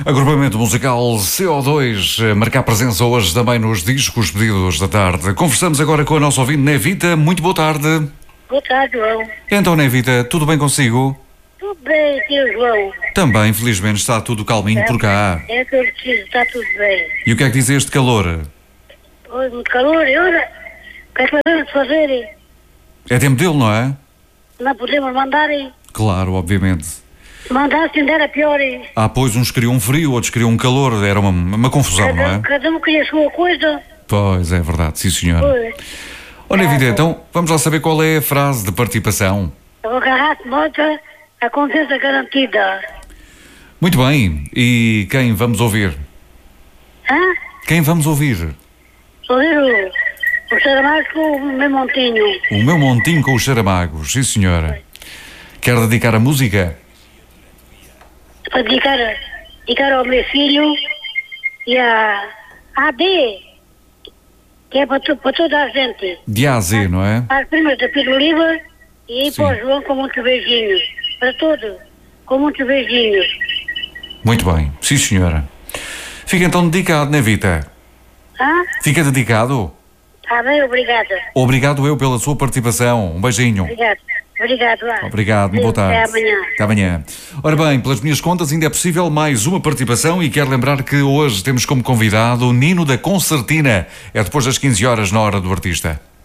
Agrupamento musical CO2 a marcar presença hoje também nos discos pedidos da tarde. Conversamos agora com a nossa ouvinte Nevita. Muito boa tarde. Boa tarde, João. Então, Nevita, tudo bem consigo? Tudo bem, tio João. Também, felizmente, está tudo calminho por cá. É que eu preciso, está tudo bem. E o que é que diz este calor? Hoje muito calor e olha, o que é que podemos fazer? É tempo dele, não é? Não podemos mandar, Claro, obviamente. mandar se ainda era pior. Pois uns queriam um frio, outros queriam um calor. Era uma confusão, não é? Cada um queria a sua coisa. Pois, é verdade, sim senhor. Pois. Olha, Nevita, então vamos lá saber qual é a frase de participação. Eu agarrar-se nota, a consciência garantida. Muito bem, e quem vamos ouvir? Hã? Quem vamos ouvir? Ouvir o Saramago com o meu montinho. O meu montinho com os charamagos, sim senhora. Quer dedicar a música? Para dedicar ao meu filho e a AD, que é para toda a gente. De A a Z, não é? Para as primas da Piroliva e Sim. para o João com muitos beijinhos. Para todos, com muitos beijinhos. Muito bem, sim senhora. Fica então dedicado, Nevita. Hã? Fica dedicado. Está bem, obrigada. Obrigado eu pela sua participação. Um beijinho. Obrigado. Vá. Obrigado, boa tarde. Até amanhã. Até amanhã. Ora bem, pelas minhas contas ainda é possível mais uma participação e quero lembrar que hoje temos como convidado o Nino da Concertina. É depois das 15 horas na Hora do Artista.